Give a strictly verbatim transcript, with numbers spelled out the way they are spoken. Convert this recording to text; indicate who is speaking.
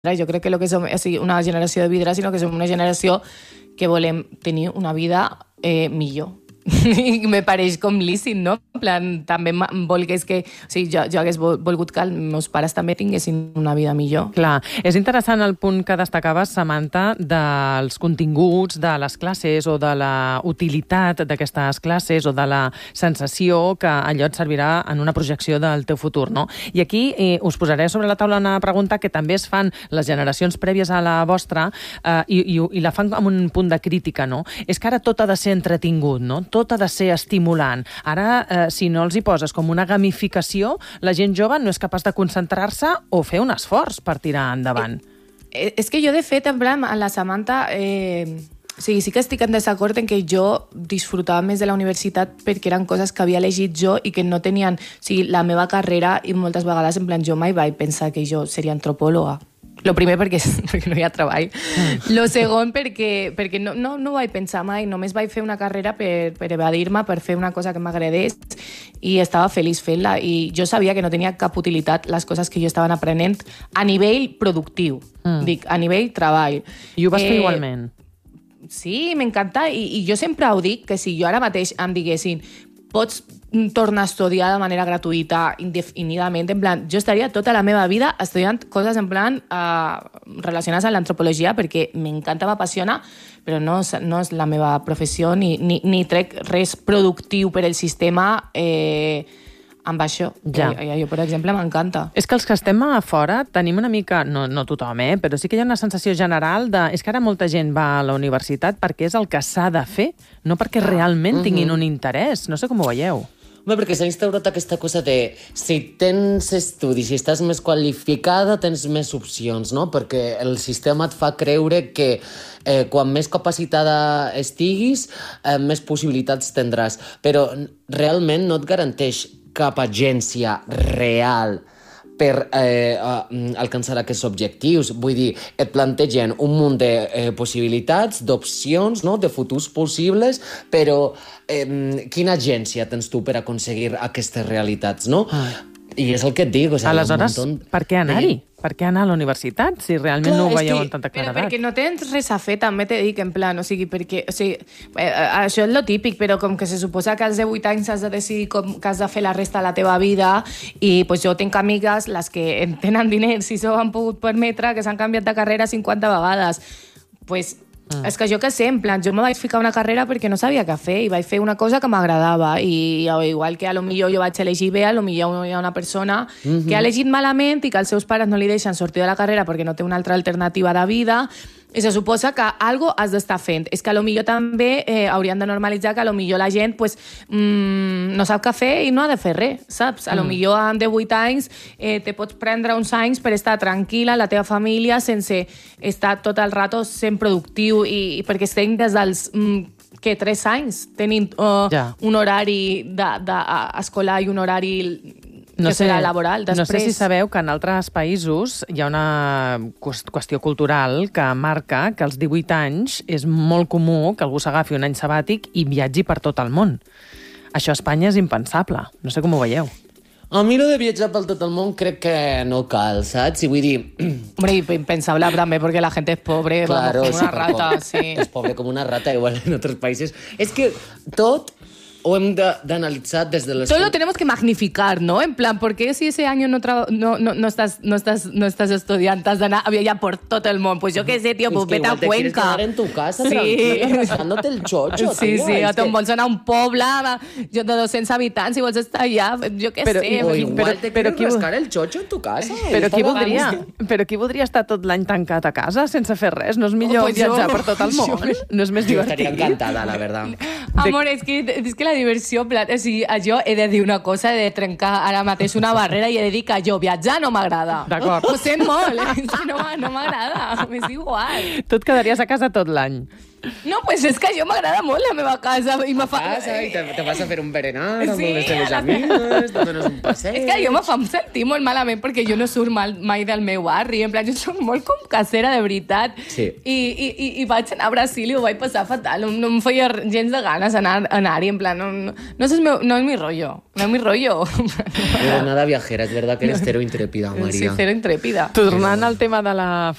Speaker 1: Jo crec que, lo que som o sigui, una generació de vidre, sinó que som una generació que volem tenir una vida eh, millor. I me pareix com lícit, no? En plan, també volgués que... O sigui, jo, jo hagués volgut que els meus pares també tinguessin una vida millor.
Speaker 2: Clar, és interessant el punt que destacaves, Samantha, dels continguts de les classes o de la utilitat d'aquestes classes o de la sensació que allò et servirà en una projecció del teu futur, no? I aquí eh, us posaré sobre la taula una pregunta que també es fan les generacions prèvies a la vostra eh, i, i, i la fan amb un punt de crítica, no? És que ara tot ha de ser entretingut, no? Tot ha de ser estimulant. Ara, eh, si no els hi poses com una gamificació, la gent jove no és capaç de concentrar-se o fer un esforç per tirar endavant.
Speaker 1: Eh, és que jo, de fet, en plan, a la Samantha... Eh... O sigui, sí que estic en desacord en que jo disfrutava més de la universitat perquè eren coses que havia elegit jo i que no tenien... O sigui, la meva carrera, i moltes vegades, en plan, jo mai vaig pensar que jo seria antropòloga. Lo primer perquè, perquè no hi ha treball. Mm. Lo segon perquè, perquè no, no, no ho vaig pensar mai. Només vaig fer una carrera per, per evadir-me, per fer una cosa que m'agradés i estava feliç fent-la. I jo sabia que no tenia cap utilitat les coses que jo estava aprenent a nivell productiu. Mm. Dic, a nivell treball.
Speaker 2: I ho vas
Speaker 1: eh,
Speaker 2: fer igualment.
Speaker 1: Sí, m'encanta. I, I jo sempre ho dic, que si jo ara mateix em diguessin pots tornar a estudiar de manera gratuïta indefinidament, en plan, jo estaria tota la meva vida estudiant coses en plan eh, relacionades amb l'antropologia perquè m'encanta, m'apassiona, però no, no és la meva professió ni, ni, ni trec res productiu per al sistema eh, amb això.
Speaker 2: Ja.
Speaker 1: I, jo, per exemple, m'encanta.
Speaker 2: És que els que estem a fora tenim una mica, no, no tothom, eh, però sí que hi ha una sensació general de... És que ara molta gent va a la universitat perquè és el que s'ha de fer, no perquè realment tinguin un interès. No sé com ho veieu.
Speaker 3: Home, perquè s'ha instaurat aquesta cosa de si tens estudis, si estàs més qualificada, tens més opcions, no? Perquè el sistema et fa creure que eh, quan més capacitada estiguis, eh, més possibilitats tindràs. Però realment no et garanteix cap agència real per eh, alcançar aquests objectius. Vull dir, et plantegen un munt de eh, possibilitats, d'opcions, no? De futurs possibles, però eh, quina agència tens tu per aconseguir aquestes realitats, no? Ah. I és el que et dic. O sigui,
Speaker 2: aleshores,
Speaker 3: un
Speaker 2: per què anar-hi? De... Per què anar a la universitat, si realment Clar, no ho veieu que... amb tanta claredat?
Speaker 1: Però perquè no tens res a fer, també t'he dit, en plan, o sigui, perquè... O sigui, eh, això és lo típic, però com que se suposa que als de vuit anys has de decidir com que has de fer la resta de la teva vida, i pues, jo tinc amigues, les que tenen diners i s'ho han pogut permetre, que s'han canviat de carrera cinquanta vegades. Pues... Mm. És que jo què sé, en plan, jo me vaig ficar una carrera perquè no sabia què fer i vaig fer una cosa que m'agradava i igual que a lo millor jo vaig elegir bé, a lo millor hi ha una persona mm-hmm. que ha elegit malament i que els seus pares no li deixen sortir de la carrera perquè no té una altra alternativa de vida i se suposa que algo has d'estar fent. És que a lo millor també eh, haurien de normalitzar que a lo millor la gent pues, mmm, no sap què fer i no ha de fer res, saps? A lo mm. millor amb divuit anys eh, te pots prendre uns anys per estar tranquil·la, la teva família, sense estar tot el rato sent productiu i, i perquè estem des dels... Mm, que tres anys tenint uh, ja. un horari de, de, uh, escolar i un horari que no sé, serà laboral després.
Speaker 2: No sé si sabeu que en altres països hi ha una qüestió cultural que marca que als divuit anys és molt comú que algú s'agafi un any sabàtic i viatgi per tot el món. Això a Espanya és impensable. No sé com ho veieu.
Speaker 3: A mi, lo de viatjar per tot el món crec que no cal, saps? I vull dir...
Speaker 1: Hombre, impensable també, perquè la gent és pobre,
Speaker 3: claro,
Speaker 1: com una rata, sí.
Speaker 3: És pobre com una rata, igual en altres països. És que tot ho hem d'analitzar des de les...
Speaker 1: Todo lo tenemos que magnificar, ¿no? En plan, ¿por qué si ese año no, no, no, no, estás, no, estás, no estás estudiando, has d'anar a viajar por tot el món? Pues yo qué sé, tío, pues vete a Cuenca.
Speaker 3: Es que igual te quieres quedar en tu casa, sí. tranquil, rascándote el chocho,
Speaker 1: sí,
Speaker 3: tío.
Speaker 1: Sí, sí, o te'n
Speaker 3: que...
Speaker 1: vols anar a un poble de dos-cents habitants i vols estar allà, jo què
Speaker 3: però,
Speaker 1: sé.
Speaker 3: O igual
Speaker 1: però,
Speaker 3: te quieres qui... rascar el chocho en tu casa.
Speaker 2: Però qui, voldria, però qui voldria estar tot l'any tancat a casa sense fer res? No és millor oh, pues viatjar jo... per tot el món? Jo... No és més
Speaker 3: jo
Speaker 2: divertit?
Speaker 3: estaria encantada, la verdad.
Speaker 1: Amor, és que, és que la diversió... O sigui, jo he de dir una cosa, he de trencar ara mateix una barrera i he de dir que jo viatjar no m'agrada.
Speaker 2: D'acord.
Speaker 1: Ho sent molt, eh? No, no m'agrada, m'és igual.
Speaker 2: Tu et quedaries a casa tot l'any.
Speaker 1: No, pues és que a jo m'agrada molt la meva casa. I me fa...
Speaker 3: Casa, i te, te vas a fer un berenar amb
Speaker 1: Sí,
Speaker 3: les teves
Speaker 1: a la-
Speaker 3: amigues, te dones un passeig...
Speaker 1: És que jo me fa sentir molt malament perquè jo no surt mal, mai del meu barri. En plan, jo soc molt com casera, de veritat.
Speaker 3: Sí.
Speaker 1: I, i, i, i vaig anar a Brasil i ho vaig passar fatal. No, no em feia gens de ganes anar- anar-hi. En plan, no, no, no, és el meu, no és mi rollo. No és mi rollo.
Speaker 3: Pero nada viajera, es verdad que eres cero intrépida, María.
Speaker 1: Sí, cero intrépida.
Speaker 2: Tornant al tema de la